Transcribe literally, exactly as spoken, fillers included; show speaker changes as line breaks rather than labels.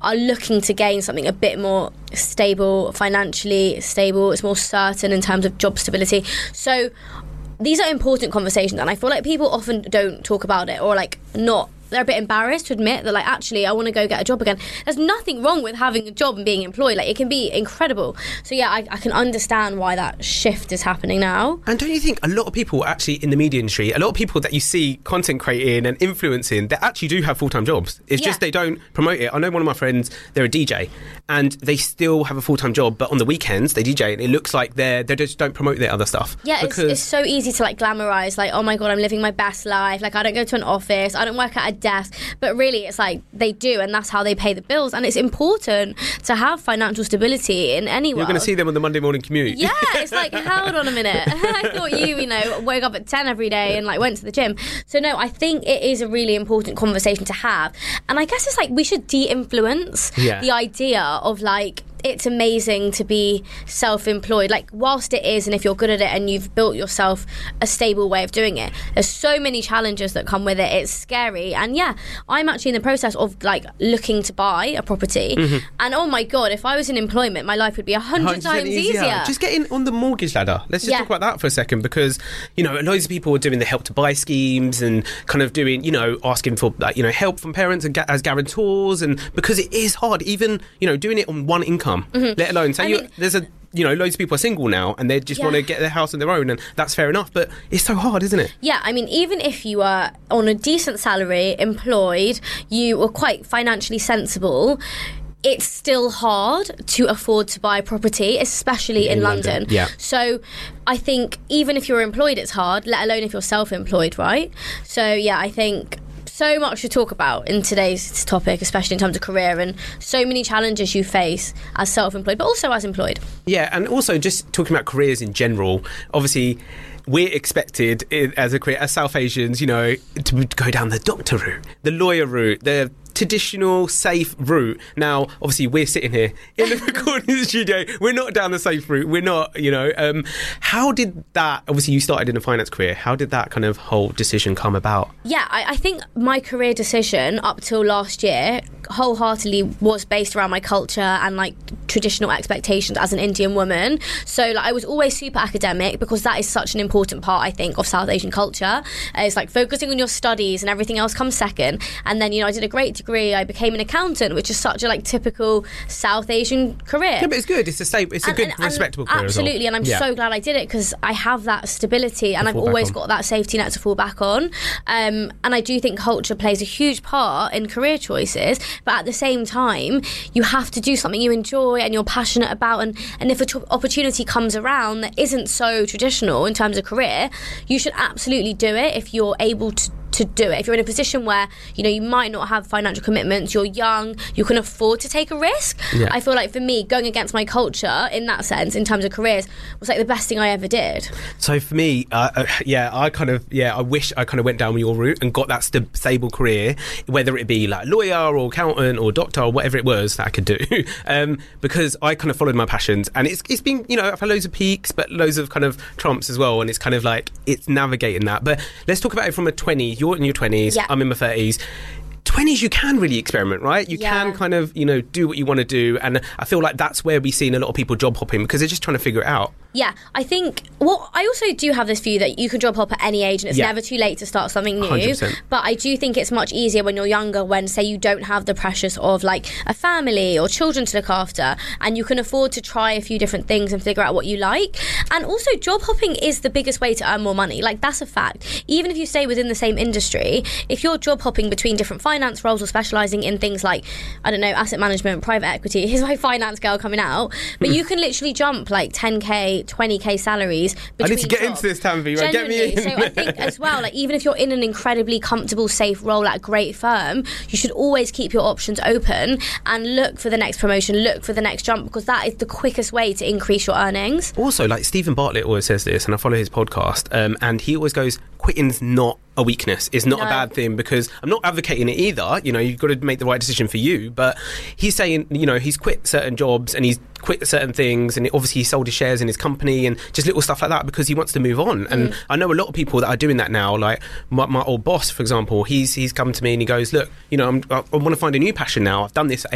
are looking to gain something a bit more stable, financially stable. It's more certain in terms of job stability. So these are important conversations, and I feel like people often don't talk about it, or like not. They're a bit embarrassed to admit that, like, actually, I want to go get a job again. There's nothing wrong with having a job and being employed. Like, it can be incredible. So, yeah, I, I can understand why that shift is happening now.
And don't you think a lot of people actually in the media industry, a lot of people that you see content creating and influencing, they actually do have full-time jobs. It's yeah. just they don't promote it. I know one of my friends, they're a D J, and they still have a full-time job, but on the weekends, they D J, and it looks like they're, they just don't promote their other stuff.
Yeah, it's, it's so easy to, like, glamorise, like, oh, my God, I'm living my best life. Like, I don't go to an office. I don't work at a desk, but really it's like they do, and that's how they pay the bills. And it's important to have financial stability in any world.
You're going to see them on the Monday morning commute.
Yeah, it's like, hold on a minute. I thought you, you know, woke up at ten every day and like went to the gym. So no, I think it is a really important conversation to have. And I guess it's like we should de-influence yeah. the idea of like, it's amazing to be self-employed. Like, whilst it is, and if you're good at it and you've built yourself a stable way of doing it, there's so many challenges that come with it. It's scary. And yeah, I'm actually in the process of like looking to buy a property. Mm-hmm. And oh my God, if I was in employment, my life would be a hundred times easier. easier.
Just get in on the mortgage ladder. Let's just
yeah.
talk about that for a second, because, you know, loads of people are doing the help to buy schemes and kind of doing, you know, asking for like, you know, help from parents and ga- as guarantors. And because it is hard, even, you know, doing it on one income. Mm-hmm. Let alone, say you, mean, there's a, you know, loads of people are single now and they just yeah. want to get their house on their own, and that's fair enough, but it's so hard, isn't it?
Yeah, I mean, even if you are on a decent salary, employed, you are quite financially sensible, it's still hard to afford to buy property, especially in, in London. London.
Yeah.
So I think even if you're employed, it's hard, let alone if you're self-employed, right? So yeah, I think so much to talk about in today's topic, especially in terms of career, and so many challenges you face as self-employed, but also as employed.
Yeah, and also just talking about careers in general, obviously we're expected as a career, as South Asians, you know, to go down the doctor route, the lawyer route, the traditional safe route. Now obviously we're sitting here in the recording studio, we're not down the safe route, we're not, you know, um, how did that, obviously you started in a finance career, how did that kind of whole decision come about?
Yeah, I, I think my career decision up till last year wholeheartedly was based around my culture and like traditional expectations as an Indian woman. So like I was always super academic, because that is such an important part, I think, of South Asian culture. Uh, it's like focusing on your studies and everything else comes second. And then, you know, I did a great degree, I became an accountant, which is such a like typical South Asian career.
Yeah, but it's good, it's a stable, it's
and,
a good
and,
respectable
and
career
absolutely,
as well.
And I'm
yeah.
so glad I did it, because I have that stability and I've always got that safety net to fall back on. Um, and I do think culture plays a huge part in career choices, but at the same time you have to do something you enjoy and you're passionate about, and, and if an t- opportunity comes around that isn't so traditional in terms of career, you should absolutely do it if you're able to to do it. If you're in a position where, you know, you might not have financial commitments, you're young, you can afford to take a risk. Yeah. I feel like for me, going against my culture in that sense, in terms of careers, was like the best thing I ever did.
So for me, uh, uh, yeah, I kind of, yeah, I wish I kind of went down your route and got that st- stable career, whether it be like lawyer or accountant or doctor or whatever it was that I could do, um, because I kind of followed my passions, and it's it's been, you know, I've had loads of peaks, but loads of kind of trumps as well, and it's kind of like, it's navigating that. But let's talk about it from a twenty, you're in your twenties, yeah. I'm in my thirties. twenties, you can really experiment, right? You yeah. can kind of, you know, do what you want to do. And I feel like that's where we've seen a lot of people job hopping, because they're just trying to figure it out.
Yeah, I think, well, I also do have this view that you can job hop at any age and it's yeah. never too late to start something new. one hundred percent. But I do think it's much easier when you're younger, when, say, you don't have the pressures of, like, a family or children to look after, and you can afford to try a few different things and figure out what you like. And also, job hopping is the biggest way to earn more money. Like, that's a fact. Even if you stay within the same industry, if you're job hopping between different finance roles or specialising in things like, I don't know, asset management, private equity, here's my finance girl coming out, but you can literally jump, like, ten k, twenty k salaries.
I need to get jobs. into this, Tanvi, right? Get me in.
So I think as well, like, even if you're in an incredibly comfortable, safe role at a great firm, you should always keep your options open and look for the next promotion, look for the next jump, because that is the quickest way to increase your earnings.
Also, like, Stephen Bartlett always says this, and I follow his podcast, um, and he always goes, quitting's not a weakness, it's not no. a bad thing, because I'm not advocating it either, you know, you've got to make the right decision for you, but he's saying, you know, he's quit certain jobs and he's quit certain things, and obviously he sold his shares in his company and just little stuff like that because he wants to move on. Mm. And I know a lot of people that are doing that now, like my, my old boss, for example, he's he's come to me and he goes, look, you know, I'm, I, I want to find a new passion now, I've done this